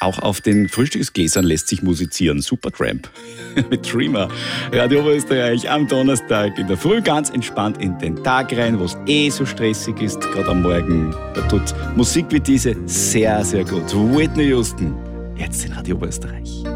Auch auf den Frühstücksgläsern lässt sich musizieren. Supertramp mit Dreamer. Radio Oberösterreich am Donnerstag in der Früh ganz entspannt in den Tag rein, wo es so stressig ist, gerade am Morgen. Da tut Musik wie diese sehr, sehr gut. Whitney Houston, jetzt in Radio Oberösterreich.